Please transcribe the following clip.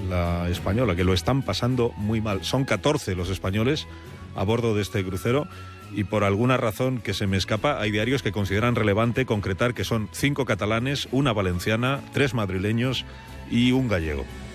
la española, que lo están pasando muy mal. Son 14 los españoles a bordo de este crucero y por alguna razón que se me escapa, hay diarios que consideran relevante concretar que son 5 catalanes, 1 valenciana, 3 madrileños y 1 gallego.